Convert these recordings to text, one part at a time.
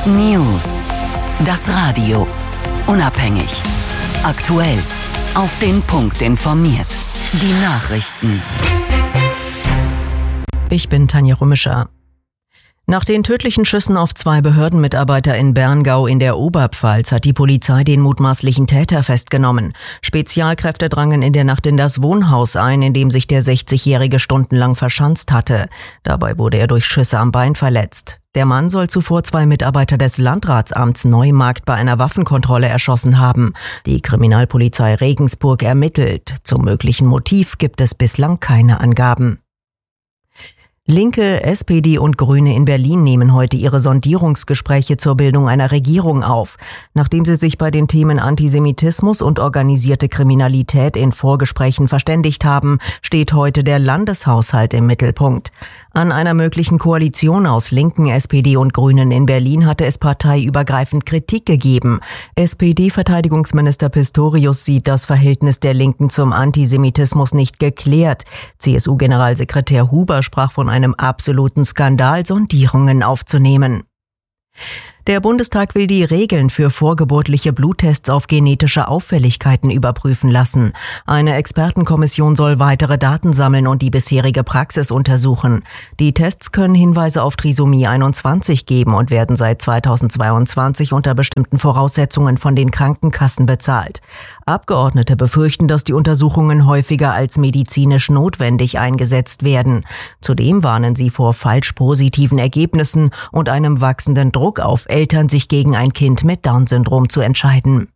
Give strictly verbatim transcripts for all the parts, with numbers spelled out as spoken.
News. Das Radio. Unabhängig. Aktuell. Auf den Punkt informiert. Die Nachrichten. Ich bin Tanja Rümischer. Nach den tödlichen Schüssen auf zwei Behördenmitarbeiter in Berngau in der Oberpfalz hat die Polizei den mutmaßlichen Täter festgenommen. Spezialkräfte drangen in der Nacht in das Wohnhaus ein, in dem sich der sechzigjährige stundenlang verschanzt hatte. Dabei wurde er durch Schüsse am Bein verletzt. Der Mann soll zuvor zwei Mitarbeiter des Landratsamts Neumarkt bei einer Waffenkontrolle erschossen haben. Die Kriminalpolizei Regensburg ermittelt. Zum möglichen Motiv gibt es bislang keine Angaben. Linke, S P D und Grüne in Berlin nehmen heute ihre Sondierungsgespräche zur Bildung einer Regierung auf. Nachdem sie sich bei den Themen Antisemitismus und organisierte Kriminalität in Vorgesprächen verständigt haben, steht heute der Landeshaushalt im Mittelpunkt. An einer möglichen Koalition aus Linken, S P D und Grünen in Berlin hatte es parteiübergreifend Kritik gegeben. S P D-Verteidigungsminister Pistorius sieht das Verhältnis der Linken zum Antisemitismus nicht geklärt. C S U-Generalsekretär Huber sprach von einem absoluten Skandal, Sondierungen aufzunehmen. Der Bundestag will die Regeln für vorgeburtliche Bluttests auf genetische Auffälligkeiten überprüfen lassen. Eine Expertenkommission soll weitere Daten sammeln und die bisherige Praxis untersuchen. Die Tests können Hinweise auf Trisomie einundzwanzig geben und werden seit zweitausendzweiundzwanzig unter bestimmten Voraussetzungen von den Krankenkassen bezahlt. Abgeordnete befürchten, dass die Untersuchungen häufiger als medizinisch notwendig eingesetzt werden. Zudem warnen sie vor falsch positiven Ergebnissen und einem wachsenden Druck auf Eltern, sich gegen ein Kind mit Down-Syndrom zu entscheiden.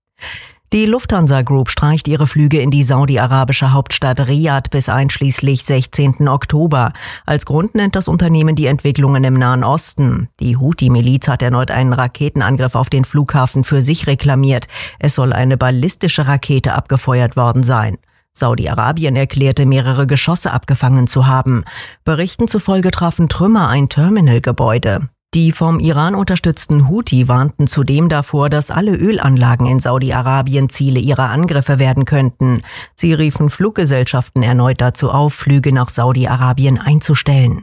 Die Lufthansa Group streicht ihre Flüge in die saudi-arabische Hauptstadt Riad bis einschließlich sechzehnten Oktober. Als Grund nennt das Unternehmen die Entwicklungen im Nahen Osten. Die Houthi-Miliz hat erneut einen Raketenangriff auf den Flughafen für sich reklamiert. Es soll eine ballistische Rakete abgefeuert worden sein. Saudi-Arabien erklärte, mehrere Geschosse abgefangen zu haben. Berichten zufolge trafen Trümmer ein Terminalgebäude. Die vom Iran unterstützten Houthi warnten zudem davor, dass alle Ölanlagen in Saudi-Arabien Ziele ihrer Angriffe werden könnten. Sie riefen Fluggesellschaften erneut dazu auf, Flüge nach Saudi-Arabien einzustellen.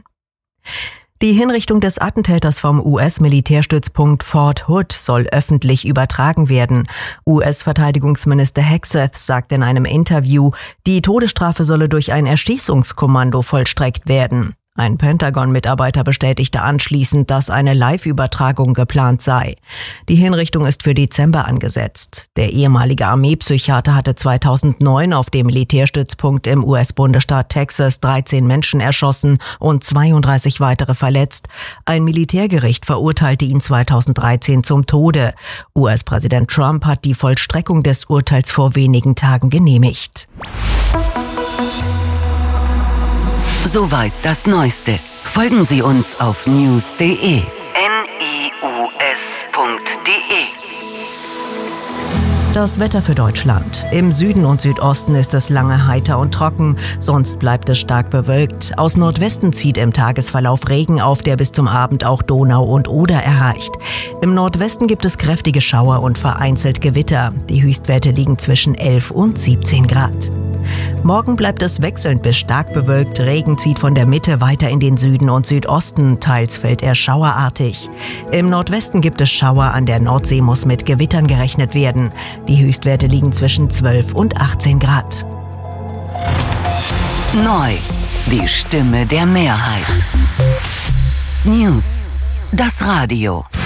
Die Hinrichtung des Attentäters vom U S-Militärstützpunkt Fort Hood soll öffentlich übertragen werden. U S-Verteidigungsminister Hegseth sagt in einem Interview, die Todesstrafe solle durch ein Erschießungskommando vollstreckt werden. Ein Pentagon-Mitarbeiter bestätigte anschließend, dass eine Live-Übertragung geplant sei. Die Hinrichtung ist für Dezember angesetzt. Der ehemalige Armeepsychiater hatte zweitausendneun auf dem Militärstützpunkt im U S-Bundesstaat Texas dreizehn Menschen erschossen und zweiunddreißig weitere verletzt. Ein Militärgericht verurteilte ihn zweitausenddreizehn zum Tode. U S-Präsident Trump hat die Vollstreckung des Urteils vor wenigen Tagen genehmigt. Soweit das Neueste. Folgen Sie uns auf news punkt de. N I U S punkt de. Das Wetter für Deutschland. Im Süden und Südosten ist es lange heiter und trocken, sonst bleibt es stark bewölkt. Aus Nordwesten zieht im Tagesverlauf Regen auf, der bis zum Abend auch Donau und Oder erreicht. Im Nordwesten gibt es kräftige Schauer und vereinzelt Gewitter. Die Höchstwerte liegen zwischen elf und siebzehn Grad. Morgen bleibt es wechselnd bis stark bewölkt. Regen zieht von der Mitte weiter in den Süden und Südosten. Teils fällt er schauerartig. Im Nordwesten gibt es Schauer. An der Nordsee muss mit Gewittern gerechnet werden. Die Höchstwerte liegen zwischen zwölf und achtzehn Grad. Neu. Die Stimme der Mehrheit. News. Das Radio.